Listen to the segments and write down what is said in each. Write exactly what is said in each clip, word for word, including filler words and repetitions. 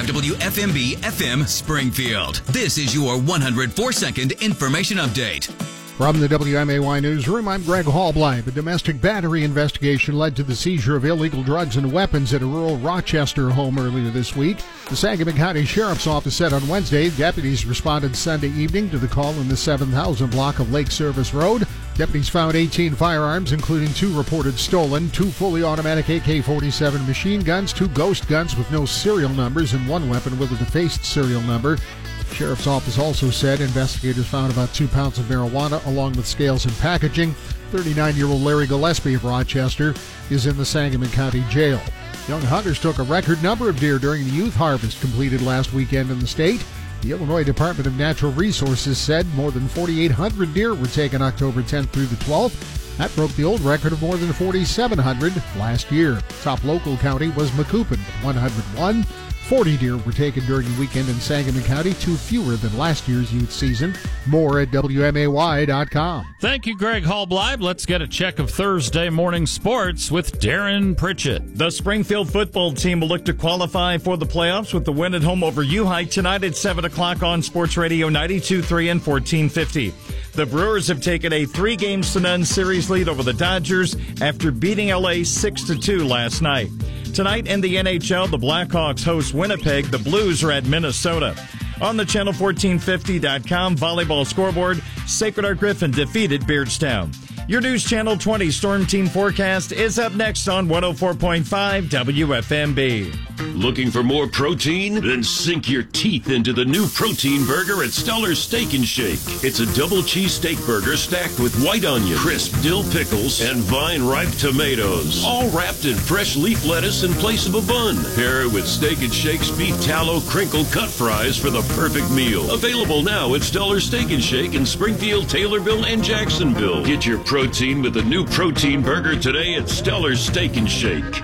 five W F M B F M Springfield. This is your one hundred four second information update. From the W M A Y Newsroom, I'm Greg Hallbleib. A domestic battery investigation led to the seizure of illegal drugs and weapons at a rural Rochester home earlier this week. The Sangamon County Sheriff's Office said on Wednesday deputies responded Sunday evening to the call in the seven thousand block of Lake Service Road. Deputies found eighteen firearms, including two reported stolen, two fully automatic A K forty-seven machine guns, two ghost guns with no serial numbers, and one weapon with a defaced serial number. The Sheriff's Office also said investigators found about two pounds of marijuana along with scales and packaging. thirty-nine-year-old Larry Gillespie of Rochester is in the Sangamon County Jail. Young hunters took a record number of deer during the youth harvest completed last weekend in the state. The Illinois Department of Natural Resources said more than forty-eight hundred deer were taken October tenth through the twelfth. That broke the old record of more than forty-seven hundred last year. Top local county was Macoupin with one hundred one. forty deer were taken during the weekend in Sangamon County, two fewer than last year's youth season. More at W M A Y dot com. Thank you, Greg Hallbleib. Let's get a check of Thursday morning sports with Darren Pritchett. The Springfield football team will look to qualify for the playoffs with the win at home over U-High tonight at seven o'clock on Sports Radio ninety-two point three and fourteen fifty. The Brewers have taken a three games to none series lead over the Dodgers after beating L A six to two last night. Tonight in the N H L, the Blackhawks host Winnipeg. The Blues are at Minnesota. On the channel fourteen fifty dot com volleyball scoreboard, Sacred Heart Griffin defeated Beardstown. Your News Channel twenty Storm Team forecast is up next on one oh four point five W F M B. Looking for more protein? Then sink your teeth into the new protein burger at Stellar's Steak and Shake. It's a double cheese steak burger stacked with white onion, crisp dill pickles, and vine-ripe tomatoes, all wrapped in fresh leaf lettuce in place of a bun. Pair it with Steak and Shake's beef tallow crinkle cut fries for the perfect meal. Available now at Stellar's Steak and Shake in Springfield, Taylorville, and Jacksonville. Get your protein with the new protein burger today at Stellar's Steak and Shake.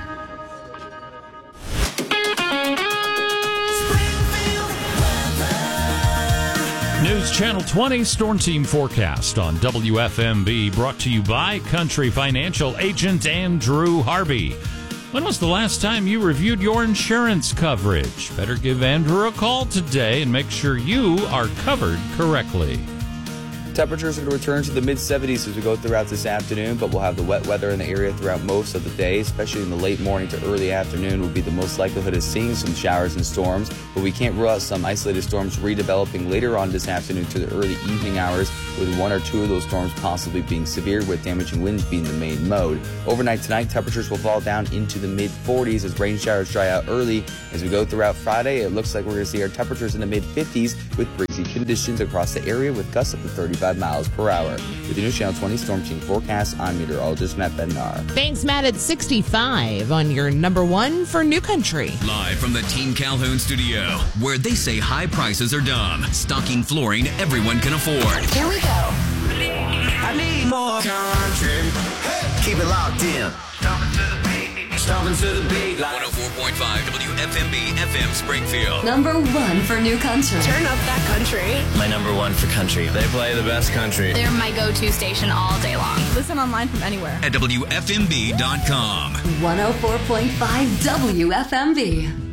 News Channel twenty Storm Team forecast on W F M B, brought to you by Country Financial agent Andrew Harvey. When was the last time you reviewed your insurance coverage? Better give Andrew a call today and make sure you are covered correctly. Temperatures are going to return to the mid seventies as we go throughout this afternoon, but we'll have the wet weather in the area throughout most of the day, especially in the late morning to early afternoon will be the most likelihood of seeing some showers and storms, but we can't rule out some isolated storms redeveloping later on this afternoon to the early evening hours, with one or two of those storms possibly being severe, with damaging winds being the main mode. Overnight tonight, temperatures will fall down into the mid forties as rain showers dry out early. As we go throughout Friday, it looks like we're going to see our temperatures in the mid fifties with breezy conditions across the area with gusts up to thirty-five miles per hour. With the News Channel twenty Storm Team forecast, I'm meteorologist Matt Bednar. Thanks, Matt. At sixty-five on your number one for New Country. Live from the Team Calhoun studio, where they say high prices are dumb, stocking flooring everyone can afford. Here we go. I need more country. Hey. Keep it locked in. Stomping to the beat. Stomping to the beat. one oh four point five W F M B F M Springfield. Number one for New Country. Turn up that country. My number one for country. They play the best country. They're my go-to station all day long. Listen online from anywhere. At W F M B dot com. one oh four point five W F M B.